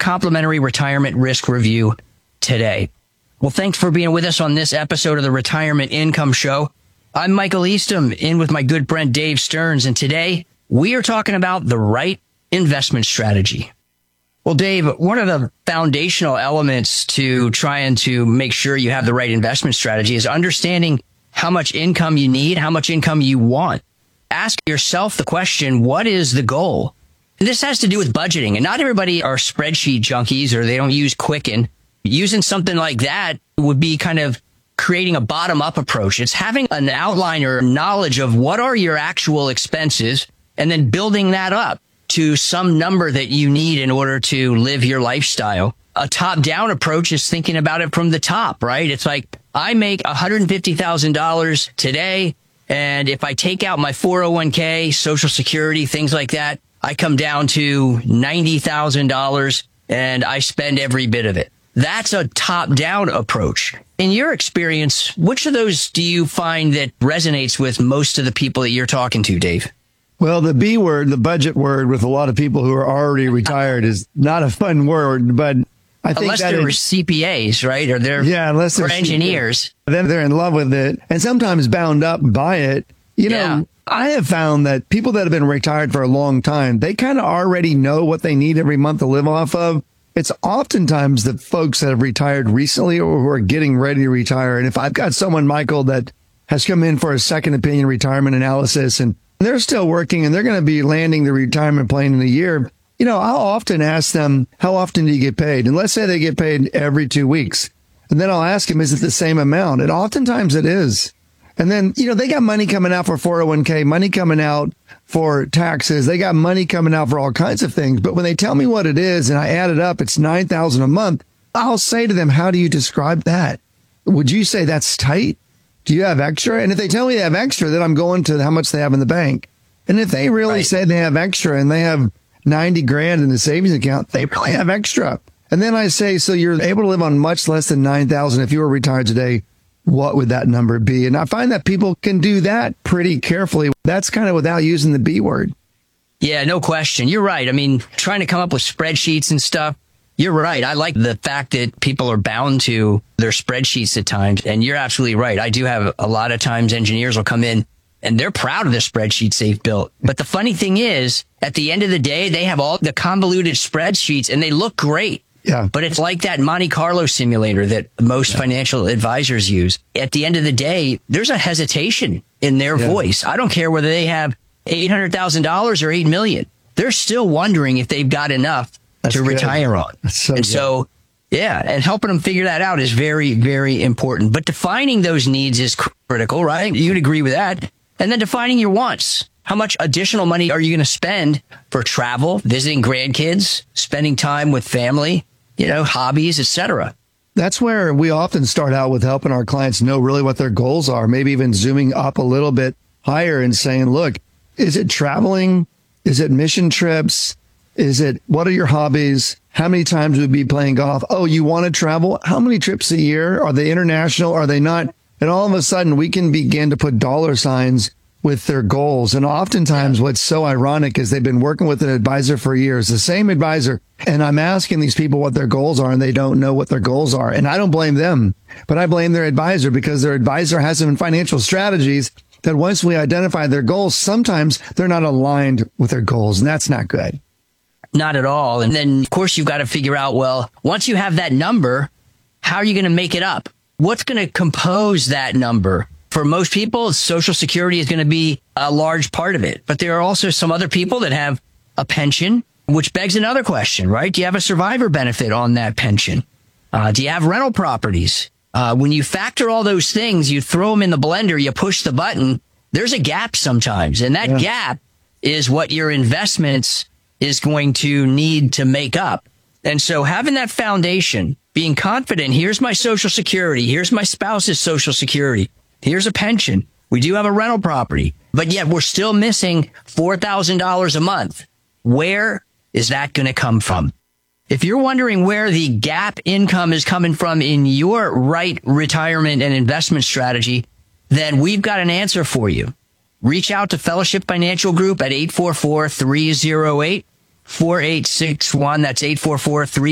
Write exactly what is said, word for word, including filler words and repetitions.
complimentary retirement risk review today. Well, thanks for being with us on this episode of the Retirement Income Show. I'm Michael Eastham, in with my good friend Dave Stearns, and today we are talking about the right investment strategy. Well, Dave, one of the foundational elements to trying to make sure you have the right investment strategy is understanding how much income you need, how much income you want. Ask yourself the question, what is the goal? And this has to do with budgeting, and not everybody are spreadsheet junkies or they don't use Quicken. Using something like that would be kind of creating a bottom-up approach. It's having an outline or knowledge of what are your actual expenses and then building that up to some number that you need in order to live your lifestyle. A top-down approach is thinking about it from the top, right? It's like, I make one hundred fifty thousand dollars today, and if I take out my four oh one k, Social Security, things like that, I come down to ninety thousand dollars, and I spend every bit of it. That's a top-down approach. In your experience, which of those do you find that resonates with most of the people that you're talking to, Dave? Well, the B word, the budget word, with a lot of people who are already retired is not a fun word, but I think unless that they're it, C P As, right? Or they're, yeah, unless they're engineers. Then they're in love with it and sometimes bound up by it. You know, yeah. I have found that people that have been retired for a long time, they kind of already know what they need every month to live off of. It's oftentimes the folks that have retired recently or who are getting ready to retire. And if I've got someone, Michael, that has come in for a second opinion retirement analysis and they're still working and they're going to be landing the retirement plan in a year, you know, I'll often ask them, how often do you get paid? And let's say they get paid every two weeks. And then I'll ask them, is it the same amount? And oftentimes it is. And then, you know, they got money coming out for four oh one k, money coming out for taxes. They got money coming out for all kinds of things. But when they tell me what it is and I add it up, it's nine thousand dollars a month. I'll say to them, how do you describe that? Would you say that's tight? Do you have extra? And if they tell me they have extra, then I'm going to how much they have in the bank. And if they really right. say they have extra and they have ninety grand in the savings account, they really have extra. And then I say, so you're able to live on much less than nine thousand if you were retired today. What would that number be? And I find that people can do that pretty carefully. That's kind of without using the B word. Yeah, no question. You're right. I mean, trying to come up with spreadsheets and stuff. You're right. I like the fact that people are bound to their spreadsheets at times. And you're absolutely right. I do have a lot of times engineers will come in and they're proud of the spreadsheets they've built. But the funny thing is, at the end of the day, they have all the convoluted spreadsheets and they look great. Yeah. But it's like that Monte Carlo simulator that most yeah. financial advisors use. At the end of the day, there's a hesitation in their yeah. voice. I don't care whether they have eight hundred thousand dollars or eight million dollars. They're still wondering if they've got enough That's to good. retire on. That's so and good. so, yeah, and helping them figure that out is very, very important. But defining those needs is critical, right? You'd agree with that. And then defining your wants. How much additional money are you going to spend for travel, visiting grandkids, spending time with family, you know, hobbies, et cetera? That's where we often start out with helping our clients know really what their goals are, maybe even zooming up a little bit higher and saying, look, is it traveling? Is it mission trips? Is it, what are your hobbies? How many times would you be playing golf? Oh, you want to travel? How many trips a year? Are they international? Are they not? And all of a sudden we can begin to put dollar signs with their goals. And oftentimes what's so ironic is they've been working with an advisor for years, the same advisor. And I'm asking these people what their goals are and they don't know what their goals are. And I don't blame them, but I blame their advisor because their advisor has some financial strategies that once we identify their goals, sometimes they're not aligned with their goals. And that's not good. Not at all. And then, of course, you've got to figure out, well, once you have that number, how are you going to make it up? What's going to compose that number? For most people, Social Security is going to be a large part of it. But there are also some other people that have a pension, which begs another question, right? Do you have a survivor benefit on that pension? Uh, do you have rental properties? Uh, when you factor all those things, you throw them in the blender, you push the button, there's a gap sometimes. And that yeah. gap is what your investments is going to need to make up. And so having that foundation, being confident, here's my Social Security, here's my spouse's Social Security, here's a pension, we do have a rental property, but yet we're still missing four thousand dollars a month. Where is that going to come from? If you're wondering where the gap income is coming from in your right retirement and investment strategy, then we've got an answer for you. Reach out to Fellowship Financial Group at eight four four, three oh eight, four eight six one. That's eight four four, three